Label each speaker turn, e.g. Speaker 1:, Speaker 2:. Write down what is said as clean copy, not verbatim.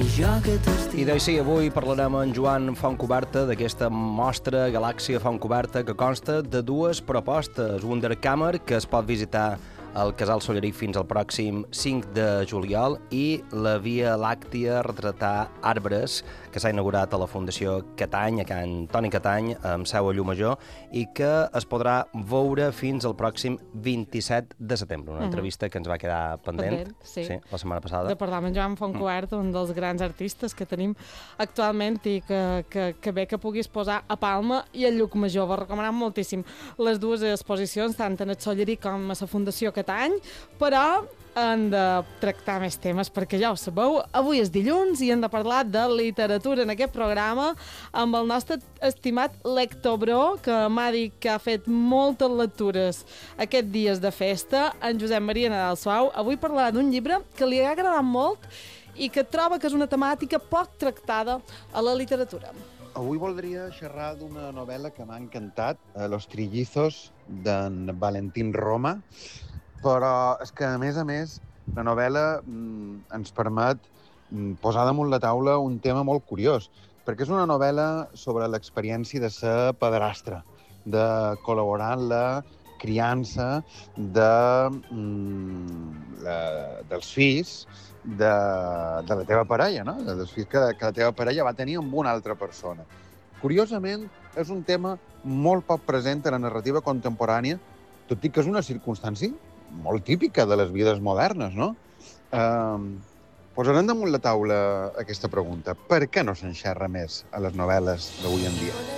Speaker 1: I doncs sí, avui parlarem amb Joan Fontcuberta d'aquesta mostra Galàxia Fontcuberta que consta de dues propostes. Wunderkammer, que es pot visitar al Casal Solleric fins al pròxim 5 de juliol, i la Via Làctia retratar arbres, que s'ha inaugurat a la Fundació Catany, a Can Toni Catany, amb seu a Llumajor, i que es podrà veure fins al pròxim 27 de setembre. Una entrevista que ens va quedar pendent
Speaker 2: sí,
Speaker 1: la setmana passada.
Speaker 2: De parlar amb en Joan Fontcuberta, un dels grans artistes que tenim actualment i que bé que puguis posar a Palma i a Llucmajor. Vos recomanem moltíssim les dues exposicions, tant en el Solleric com a la Fundació Catany, però hem de tractar més temes, perquè ja ho sabeu, avui és dilluns i hem de parlar de literatura en aquest programa amb el nostre estimat lectobro, que m'ha dit que ha fet moltes lectures aquests dies de festa, en Josep Maria Nadal Suau. Avui parlarà d'un llibre que li ha agradat molt i que troba que és una temàtica poc tractada a la literatura.
Speaker 3: Avui voldria xerrar d'una novel·la que m'ha encantat, Los trillizos, d'en Valentín Roma, però és que, a més, la novel·la ens permet posar damunt la taula un tema molt curiós, perquè és una novel·la sobre l'experiència de ser padrastre, de col·laborar en la criança dels fills de la teva parella, no? Dels fills que la teva parella va tenir amb una altra persona. Curiosament, és un tema molt poc present a la narrativa contemporània, tot i que és una circumstància molt típica de les vides modernes, no? Posarem damunt la taula aquesta pregunta. Per què no s'enxerra més a les novel·les d'avui en dia?